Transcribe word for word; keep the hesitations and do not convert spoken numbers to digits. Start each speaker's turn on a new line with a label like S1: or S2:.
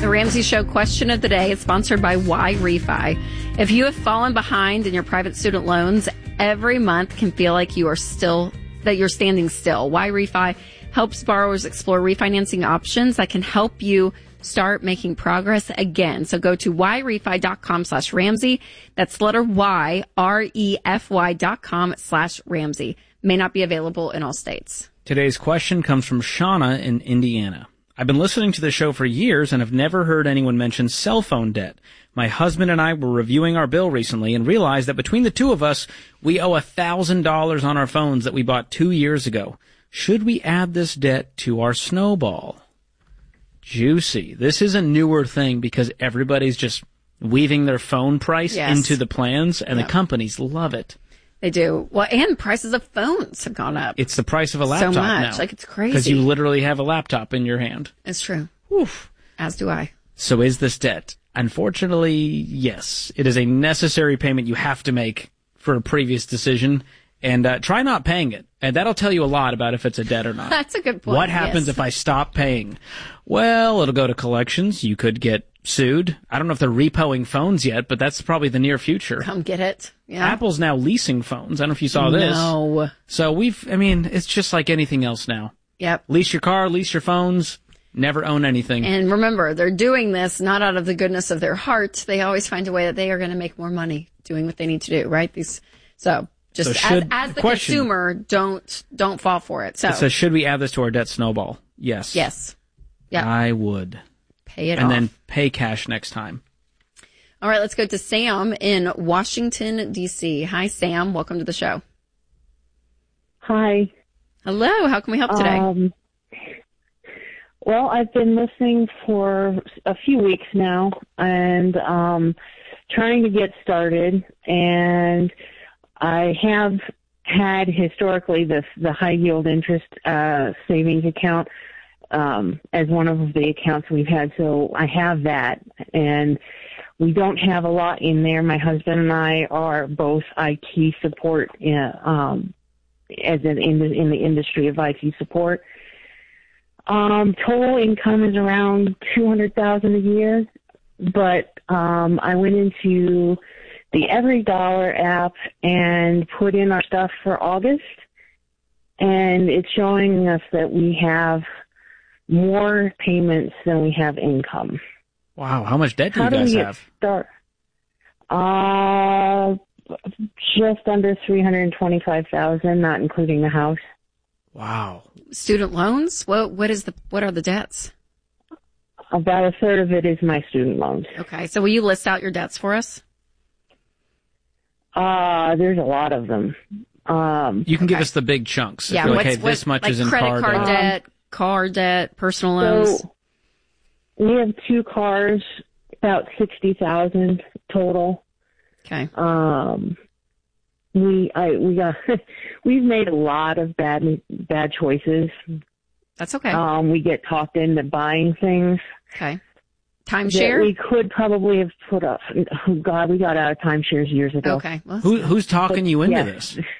S1: The Ramsey Show question of the day is sponsored by Y Refi. If you have fallen behind in your private student loans, every month can feel like you are still, that you're standing still. Y Refi helps borrowers explore refinancing options that can help you start making progress again. So go to yrefy.com slash Ramsey. That's letter Y, R E F Y dot com slash Ramsey. May not be available in all states.
S2: Today's question comes from Shauna in Indiana. I've been listening to the show for years and have never heard anyone mention cell phone debt. My husband and I were reviewing our bill recently and realized that between the two of us, we owe one thousand dollars on our phones that we bought two years ago. Should we add this debt to our snowball? Juicy. This is a newer thing because everybody's just weaving their phone price
S1: yes.
S2: into the plans, and
S1: yep.
S2: the companies love it.
S1: They do. Well, and prices of phones have gone up.
S2: It's the price of a laptop
S1: so much.
S2: now.
S1: Like, it's crazy.
S2: Because you literally have a laptop in your hand.
S1: It's true.
S2: Oof.
S1: As do I.
S2: So is this debt? Unfortunately, yes. It is a necessary payment you have to make for a previous decision. And uh, try not paying it. And that'll tell you a lot about if it's a debt or not.
S1: That's a good point.
S2: What happens
S1: yes.
S2: if I stop paying? Well, it'll go to collections. You could get sued. I don't know if they're repoing phones yet, but that's probably the near future.
S1: Come get it. Yeah.
S2: Apple's now leasing phones. I don't know if you saw this.
S1: No.
S2: So we've, I mean, it's just like anything else now.
S1: Yep.
S2: Lease your car, lease your phones, never own anything.
S1: And remember, they're doing this not out of the goodness of their heart. They always find a way that they are going to make more money doing what they need to do, right? These, so just
S2: so should,
S1: as, as the
S2: question,
S1: consumer, don't don't fall for it. So
S2: it says, should we add this to our debt snowball? Yes.
S1: Yes. Yeah.
S2: I would.
S1: Pay it
S2: and
S1: off.
S2: then pay cash next time.
S1: All right, let's go to Sam in Washington, D C. Hi, Sam. Welcome to the show.
S3: Hi.
S1: Hello. How can we help today?
S3: Um, well, I've been listening for a few weeks now and um, trying to get started. And I have had historically the, the high yield interest uh, savings account um, as one of the accounts we've had. So I have that. And we don't have a lot in there. My husband and I are both I T support in, um, as in, in, the, in the industry of I T support. Um, total income is around two hundred thousand dollars a year, but um, I went into the Every Dollar app and put in our stuff for August, and it's showing us that we have more payments than we have income.
S2: Wow, how much debt do
S3: How
S2: you
S3: do
S2: guys
S3: we
S2: have?
S3: Start? Uh, just under three hundred twenty-five thousand dollars, not including the house.
S2: Wow.
S1: Student loans? What what is the what are the debts?
S3: About a third of it is my student loans.
S1: Okay, so will you list out your debts for us?
S3: Uh, there's a lot of them. Um,
S2: you can
S1: okay.
S2: give us the big chunks.
S1: Yeah,
S2: if you're
S1: what's,
S2: like, hey,
S1: what,
S2: this much
S1: like
S2: is in
S1: credit
S2: car,
S1: card
S2: debt.
S1: debt, car debt, personal loans.
S3: So we have two cars, about sixty thousand total.
S1: Okay.
S3: Um, we I we got we've made a lot of bad bad choices.
S1: That's okay.
S3: Um, we get talked into buying things.
S1: Okay.
S3: That
S1: Timeshare?
S3: we could probably have put up. Oh God, we got out of timeshares years ago.
S1: Okay. Well,
S2: Who, who's talking
S3: But,
S2: you into
S3: yeah.
S2: this?